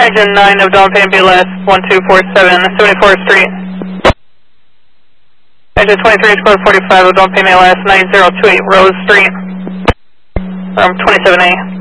Engine 9 of Dawn Payne BLS 1247, 74th Street. Engine 23 Square 45 of Dawn Payne BLS 9028 Rose Street. 27A.